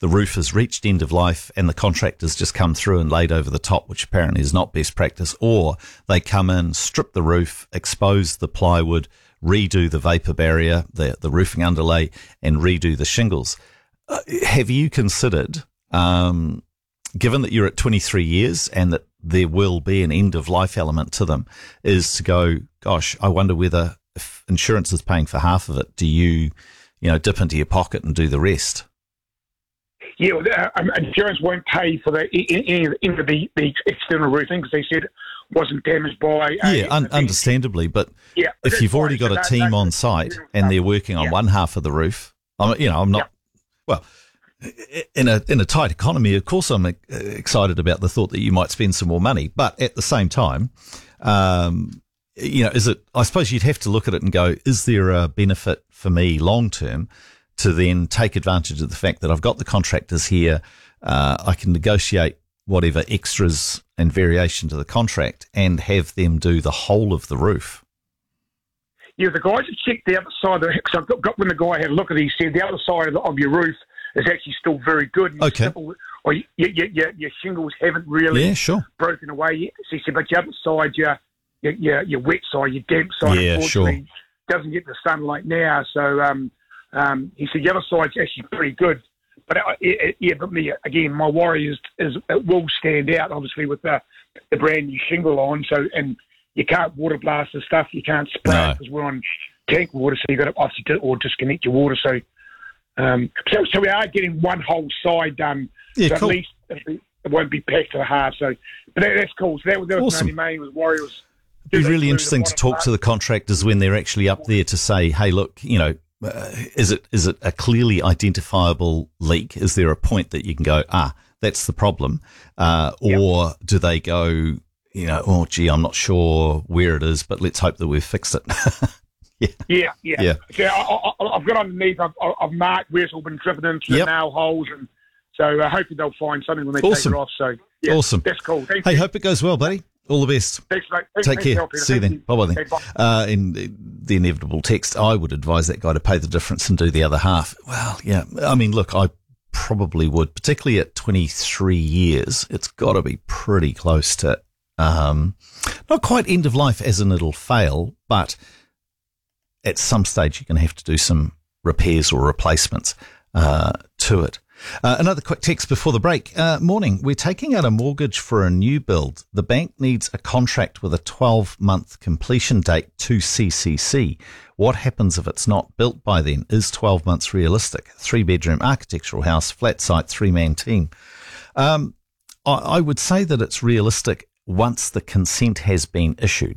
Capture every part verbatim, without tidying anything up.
the roof has reached end of life and the contractor's just come through and laid over the top, which apparently is not best practice, or they come in, strip the roof, expose the plywood, redo the vapor barrier, the, the roofing underlay, and redo the shingles. Uh, have you considered, um, given that you're at twenty-three years and that there will be an end of life element to them, is to go, gosh, I wonder whether if insurance is paying for half of it, do you, you know, dip into your pocket and do the rest? Yeah, well, uh, um, insurance won't pay for the any of the, the external roofing because they said it wasn't damaged by. Uh, yeah, un- understandably, but yeah, if you've already got a team on site and they're working on yeah. one half of the roof, I'm, you know, I'm not. Yeah. Well, in a in a tight economy, of course, I'm excited about the thought that you might spend some more money. But at the same time, um, you know, is it? I suppose you'd have to look at it and go: is there a benefit for me long term to then take advantage of the fact that I've got the contractors here? Uh, I can negotiate whatever extras and variation to the contract and have them do the whole of the roof. Yeah, the guys that checked the other side of the, because I've got, got when the guy had a look at it, he said the other side of, the, of your roof is actually still very good. And okay. Simple, or your, your, your, your shingles haven't really yeah, sure. broken away yet. So he said, but your other side, your, your, your, your wet side, your damp side, yeah, unfortunately, sure. doesn't get the sunlight now. So um, um, he said the other side's actually pretty good. But uh, it, yeah, but me again, my worry is, is it will stand out obviously with the, the brand new shingle on. So and you can't water blast the stuff, you can't spray no. it because we're on tank water, so you got to obviously do, or disconnect your water. So, um, so so we are getting one whole side done. Yeah, so cool. At least it won't be packed to the half. So, but that, that's cool. So that, that was awesome. my only main was worry was. It'd be really interesting to talk part? to the contractors when they're actually up there to say, hey, look, you know. Uh, is it is it a clearly identifiable leak? Is there a point that you can go, ah, that's the problem? Uh, or yep. do they go, you know, oh, gee, I'm not sure where it is, but let's hope that we've fixed it. yeah. yeah, yeah, yeah. So I, I, I've got underneath, I've, I've marked where it's all been driven into yep. the nail holes, and so uh, hopefully they'll find something when they awesome. take it off. So yeah, awesome. That's cool. Thank hey, you. hope it goes well, buddy. All the best. Thanks, mate. Thanks, Take thanks care. help, See you then. Bye bye then. Okay, bye. Uh, in the inevitable text, I would advise that guy to pay the difference and do the other half. Well, yeah. I mean, look, I probably would, particularly at twenty-three years. It's got to be pretty close to, um, not quite end of life as in it'll fail, but at some stage you're going to have to do some repairs or replacements uh, to it. Uh, another quick text before the break. Uh, morning. We're taking out a mortgage for a new build. The bank needs a contract with a twelve-month completion date to C C C. What happens if it's not built by then? Is twelve months realistic? Three-bedroom architectural house, flat site, three-man team. Um, I, I would say that it's realistic once the consent has been issued.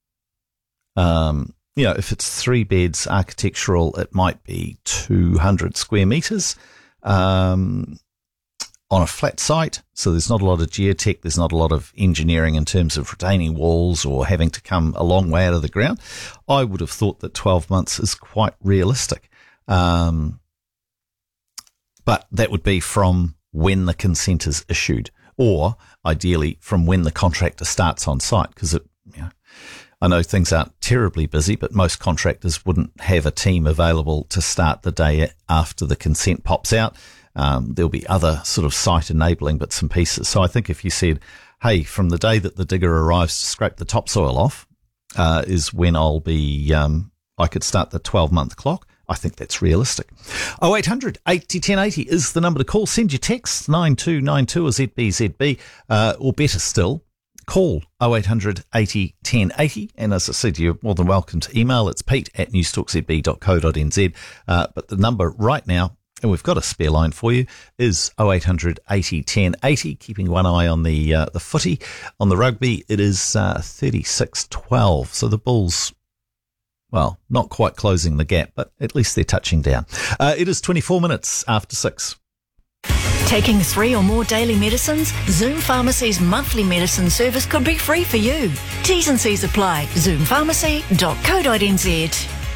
Um, you know, if it's three beds architectural, it might be two hundred square metres. Um, on a flat site, so there's not a lot of geotech, there's not a lot of engineering in terms of retaining walls or having to come a long way out of the ground. I would have thought that twelve months is quite realistic. Um, but that would be from when the consent is issued, or ideally from when the contractor starts on site, because it, you know, I know things aren't terribly busy, but most contractors wouldn't have a team available to start the day after the consent pops out. Um, there'll be other sort of site enabling bits and pieces. So I think if you said, hey, from the day that the digger arrives to scrape the topsoil off, uh, is when I'll be, um, I could start the twelve month clock. I think that's realistic. oh eight hundred eighty ten eighty is the number to call. Send your text nine two nine two or Z B Z B, uh, or better still, call oh eight hundred eighty ten eighty, and as I said, you're more than welcome to email. It's pete at newstalk z b dot co dot n z. Uh, but the number right now, and we've got a spare line for you, is oh eight hundred eighty ten eighty. Keeping one eye on the uh, the footy, on the rugby, it is uh, thirty-six twelve. So the Bulls, well, not quite closing the gap, but at least they're touching down. Uh, it is twenty-four minutes after six. Taking three or more daily medicines? Zoom Pharmacy's monthly medicine service could be free for you. T's and C's apply. zoom pharmacy dot co dot n z.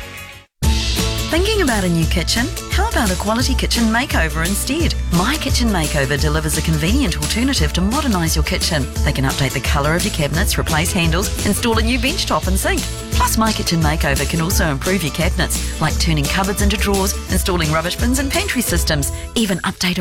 Thinking about a new kitchen? How about a quality kitchen makeover instead? My Kitchen Makeover delivers a convenient alternative to modernise your kitchen. They can update the colour of your cabinets, replace handles, install a new bench top and sink. Plus, My Kitchen Makeover can also improve your cabinets, like turning cupboards into drawers, installing rubbish bins and pantry systems, even update a